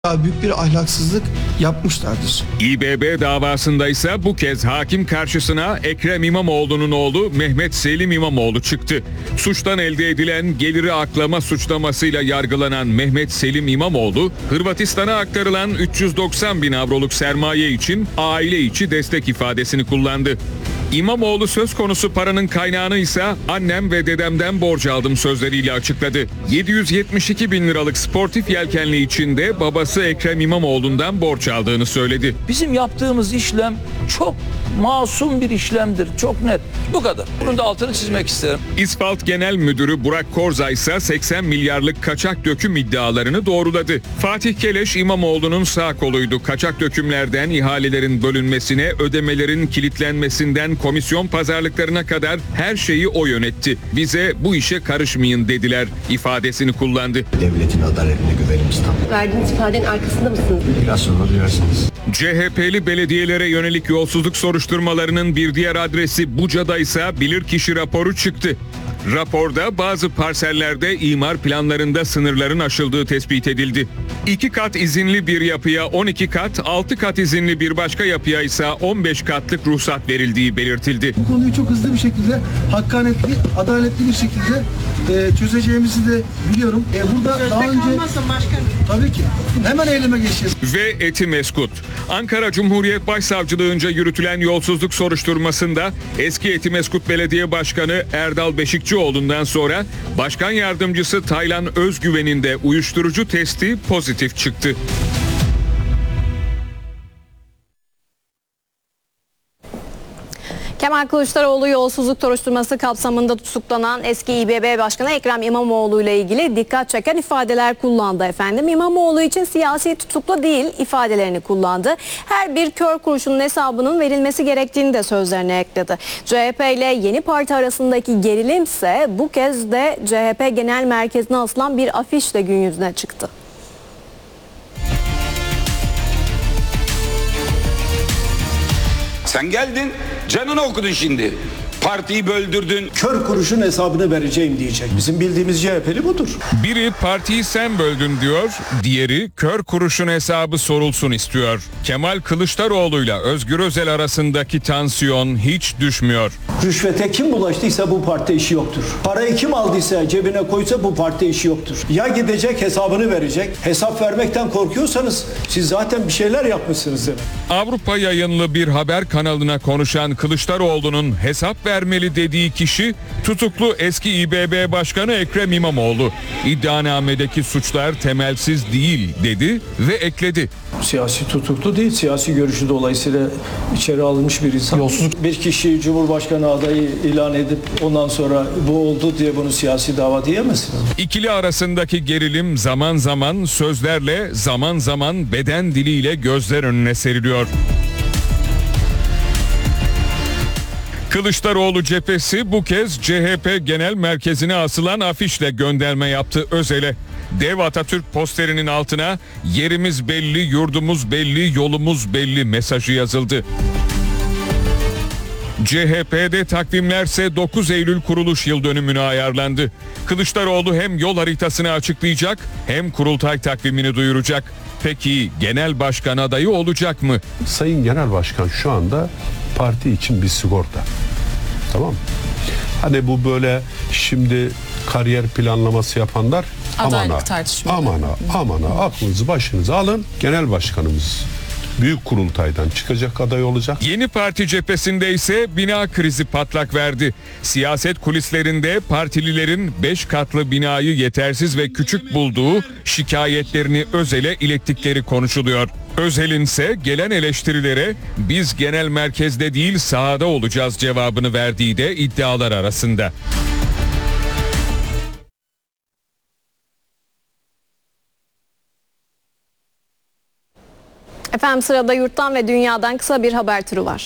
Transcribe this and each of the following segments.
daha büyük bir ahlaksızlık yapmışlardır. İBB davasında ise bu kez hakim karşısına Ekrem İmamoğlu'nun oğlu Mehmet Selim İmamoğlu çıktı. Suçtan elde edilen geliri aklama suçlamasıyla yargılanan Mehmet Selim İmamoğlu, Hırvatistan'a aktarılan 390 bin avroluk sermaye için aile içi destek ifadesini kullandı. İmamoğlu söz konusu paranın kaynağını ise annem ve dedemden borç aldım sözleriyle açıkladı. 772 bin liralık sportif yelkenli içinde babası Ekrem İmamoğlu'ndan borç aldığını söyledi. Bizim yaptığımız işlem çok masum bir işlemdir. Çok net. Bu kadar. Bunun da altını çizmek isterim. İsfalt Genel Müdürü Burak Korza ise 80 milyarlık kaçak döküm iddialarını doğruladı. Fatih Keleş İmamoğlu'nun sağ koluydu. Kaçak dökümlerden ihalelerin bölünmesine, ödemelerin kilitlenmesinden komisyon pazarlıklarına kadar her şeyi o yönetti. Bize bu işe karışmayın dediler ifadesini kullandı. Devletin adaletine güvenimiz tam. Verdiğiniz ifadenin arkasında mısınız? Biraz sonra duyarsınız. CHP'li belediyelere yönelik yolsuzluk soruşturmalarının bir diğer adresi Buca'da ise bilirkişi raporu çıktı. Raporda bazı parsellerde imar planlarında sınırların aşıldığı tespit edildi. 2 kat izinli bir yapıya 12 kat, 6 kat izinli bir başka yapıya ise 15 katlık ruhsat verildiği belirtildi. Bu konuyu çok hızlı bir şekilde, hakkaniyetli, adaletli bir şekilde çözeceğimizi de biliyorum. Burada daha önce tabii ki hemen eyleme geçeceğiz. Ve Etimeskut. Ankara Cumhuriyet Başsavcılığınca yürütülen yolsuzluk soruşturmasında eski Etimeskut Belediye Başkanı Erdal Beşikçioğlu'ndan sonra Başkan Yardımcısı Taylan Özgüven'in de uyuşturucu testi pozitif çıktı. Kemal Kılıçdaroğlu yolsuzluk soruşturması kapsamında tutuklanan eski İBB Başkanı Ekrem İmamoğlu ile ilgili dikkat çeken ifadeler kullandı efendim. İmamoğlu için siyasi tutuklu değil ifadelerini kullandı. Her bir kör kuruşunun hesabının verilmesi gerektiğini de sözlerine ekledi. CHP ile yeni parti arasındaki gerilim ise bu kez de CHP Genel Merkezi'ne asılan bir afişle gün yüzüne çıktı. Sen geldin, canını okudun şimdi. Partiyi böldürdün. Kör kuruşun hesabını vereceğim diyecek. Bizim bildiğimiz CHP'li budur. Biri partiyi sen böldün diyor, diğeri kör kuruşun hesabı sorulsun istiyor. Kemal Kılıçdaroğlu'yla Özgür Özel arasındaki tansiyon hiç düşmüyor. Rüşvete kim bulaştıysa bu parti işi yoktur. Parayı kim aldıysa cebine koysa bu parti işi yoktur. Ya gidecek hesabını verecek. Hesap vermekten korkuyorsanız siz zaten bir şeyler yapmışsınız demek. Avrupa yayınlı bir haber kanalına konuşan Kılıçdaroğlu'nun hesap vermeli dediği kişi tutuklu eski İBB Başkanı Ekrem İmamoğlu. İddianamedeki suçlar temelsiz değil dedi ve ekledi. Siyasi tutuklu değil, siyasi görüşü dolayısıyla içeri alınmış bir insan. Yolsuzluk. Bir kişiyi Cumhurbaşkanı adayı ilan edip ondan sonra bu oldu diye bunu siyasi dava diyemezsiniz. İkili arasındaki gerilim zaman zaman sözlerle, zaman zaman beden diliyle gözler önüne seriliyor. Kılıçdaroğlu cephesi bu kez CHP Genel Merkezi'ne asılan afişle gönderme yaptı Özel'e. Dev Atatürk posterinin altına yerimiz belli, yurdumuz belli, yolumuz belli mesajı yazıldı. CHP'de takvimlerse 9 Eylül kuruluş yıl dönümüne ayarlandı. Kılıçdaroğlu hem yol haritasını açıklayacak hem kurultay takvimini duyuracak. Peki genel başkan adayı olacak mı? Sayın Genel Başkan şu anda parti için bir sigorta. Tamam mı? Hani bu böyle şimdi kariyer planlaması yapanlar amana aklınızı başınıza alın. Genel başkanımız büyük kurultaydan çıkacak aday olacak. Yeni parti cephesinde ise bina krizi patlak verdi. Siyaset kulislerinde partililerin 5 katlı binayı yetersiz ve küçük bulduğu şikayetlerini Özel'e ilettikleri konuşuluyor. Özel'in ise gelen eleştirilere biz genel merkezde değil sahada olacağız cevabını verdiği de iddialar arasında. Efendim sırada yurttan ve dünyadan kısa bir haber turu var.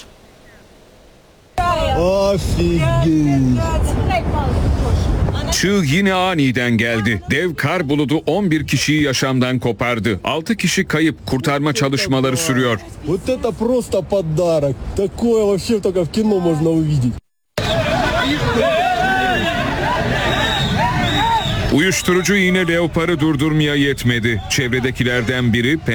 Çığ yine aniden geldi. Dev kar buludu 11 kişiyi yaşamdan kopardı. 6 kişi kayıp, kurtarma çalışmaları sürüyor. Вот это просто подарок. Такое вообще только в кино можно увидеть. Uyuşturucu iğne leoparı durdurmaya yetmedi. Çevredekilerden biri